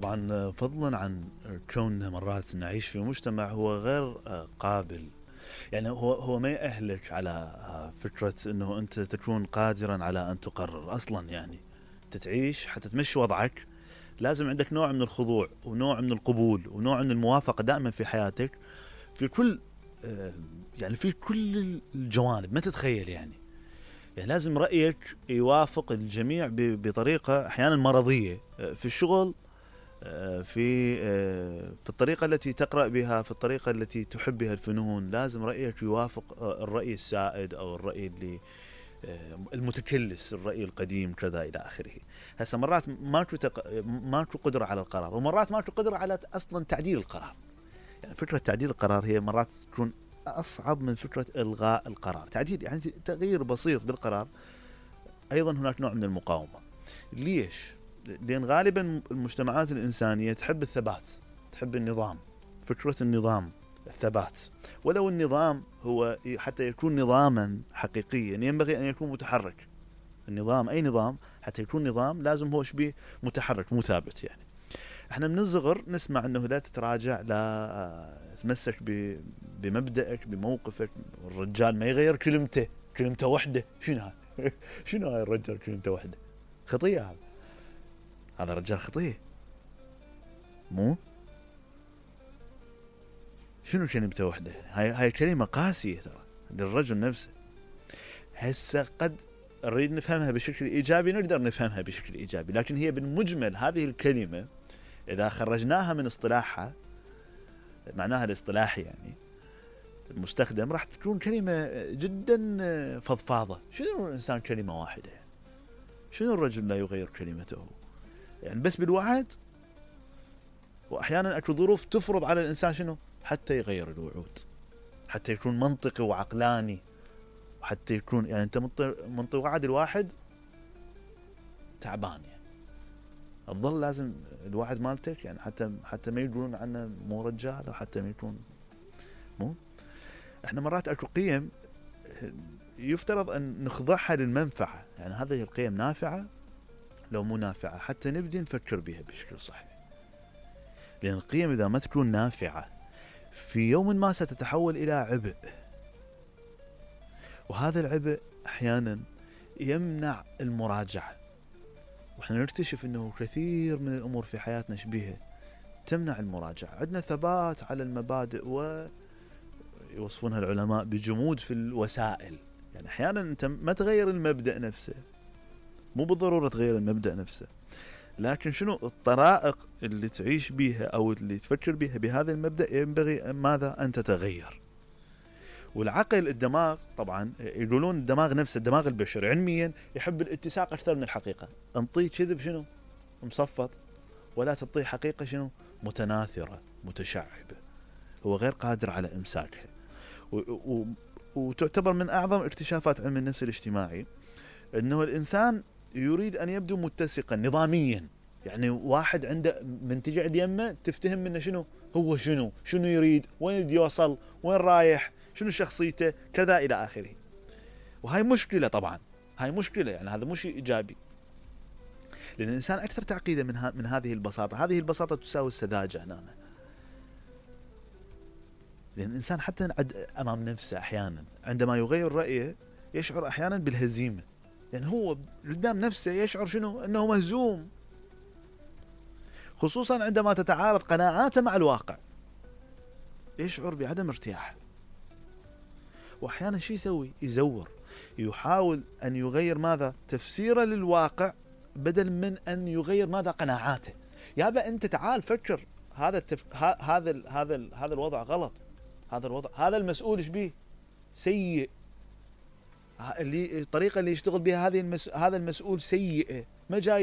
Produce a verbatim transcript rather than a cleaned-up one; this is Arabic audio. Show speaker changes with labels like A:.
A: طبعا فضلا عن كوننا مرات نعيش في مجتمع هو غير قابل، يعني هو هو ما يأهلك على فكرة انه انت تكون قادرا على ان تقرر اصلا. يعني تتعيش حتى تمشي وضعك لازم عندك نوع من الخضوع ونوع من القبول ونوع من الموافقة دائما في حياتك، في كل يعني في كل الجوانب ما تتخيل. يعني يعني لازم رأيك يوافق الجميع بطريقة أحيانا مرضية في الشغل، في في الطريقة التي تقرأ بها، في الطريقة التي تحب بها الفنون. لازم رأيك يوافق الرأي السائد أو الرأي اللي المتكلس، الرأي القديم كذا إلى آخره. هسه مرات ماكو تق... ماكو قدرة على القرار، ومرات ماكو قدرة على أصلا تعديل القرار. يعني فكرة تعديل القرار هي مرات تكون أصعب من فكرة إلغاء القرار. تعديل يعني تغيير بسيط بالقرار، أيضا هناك نوع من المقاومة. ليش؟ لأن غالبا المجتمعات الإنسانية تحب الثبات، تحب النظام، فكرة النظام، الثبات. ولو النظام هو حتى يكون نظاما حقيقيا ينبغي أن يكون متحرك. النظام أي نظام حتى يكون نظام لازم هو شبيه متحرك مو ثابت. يعني احنا من الصغر نسمع انه لا تتراجع، لا تمسك بمبدأك بموقفك. الرجال ما يغير كلمته، كلمته وحده. شنو هاي؟ شنو هاي الرجال كلمته وحده؟ خطية هذا، هذا رجال خطية. مو شنو كلمته وحده؟ هاي هاي كلمة قاسية ترى للرجل نفسه. هسه قد نريد نفهمها بشكل إيجابي، نقدر نفهمها بشكل إيجابي، لكن هي بالمجمل هذه الكلمة إذا خرجناها من اصطلاحها، معناها الاصطلاحي يعني المستخدم، راح تكون كلمة جدا فضفاضة. شنو الإنسان كلمة واحدة؟ شنو الرجل لا يغير كلمته؟ يعني بس بالوعد، وأحيانا أكو ظروف تفرض على الإنسان شنو؟ حتى يغير الوعود، حتى يكون منطقي وعقلاني، وحتى يكون يعني أنت منطي وعد الواحد تعبان. يعني الظل لازم الوعد مالتك، يعني حتى حتى ما يقولون عنه مو رجال، أو حتى ما يكون مو. احنا مرات اكو قيم يفترض ان نخضعها للمنفعة، يعني هذه القيم نافعة لو مو نافعة حتى نبدي نفكر بها بشكل صحيح. لان القيم اذا ما تكون نافعة في يوم ما ستتحول الى عبء، وهذا العبء احيانا يمنع المراجعة. واحنا نكتشف انه كثير من الامور في حياتنا شبيهة تمنع المراجعة. عندنا ثبات على المبادئ، و يوصفونها العلماء بجمود في الوسائل. يعني احيانا انت ما تغير المبدأ نفسه، مو بالضرورة تغير المبدأ نفسه، لكن شنو الطرائق اللي تعيش بيها او اللي تفكر بيها بهذا المبدأ ينبغي ماذا ان تتغير. والعقل الدماغ طبعا يقولون الدماغ نفسه، الدماغ البشري علميا يحب الاتساق اكثر من الحقيقة. انطيه كذب شنو مصفط، ولا تعطيه حقيقة شنو متناثرة متشعبة. هو غير قادر على امساكها. و... و... وتعتبر من أعظم اكتشافات علم النفس الاجتماعي أنه الإنسان يريد أن يبدو متسقا نظاميا. يعني واحد عنده من تجعد يمه تفتهم منه شنو هو، شنو شنو يريد، وين يوصل، وين رايح، شنو شخصيته كذا إلى آخره. وهاي مشكلة طبعا، هاي مشكلة. يعني هذا مش إيجابي، لأن الإنسان أكثر تعقيدا من, ها من هذه البساطة. هذه البساطة تساوي السذاجة هنا. لأن الإنسان حتى أمام نفسه أحيانا عندما يغير رأيه يشعر أحيانا بالهزيمة. يعني هو قدام نفسه يشعر شنو أنه مهزوم، خصوصا عندما تتعارض قناعاته مع الواقع يشعر بعدم ارتياح. وأحيانا شو يسوي؟ يزور، يحاول أن يغير ماذا تفسيره للواقع بدل من أن يغير ماذا قناعاته. يابا أنت تعال فكر، هذا التف... هذا ال... هذا ال... هذا الوضع غلط، هذا الوضع، هذا المسؤول ايش بيه سيء، اللي الطريقه اللي يشتغل بها هذه المس... هذا المسؤول سيئه، ما جاي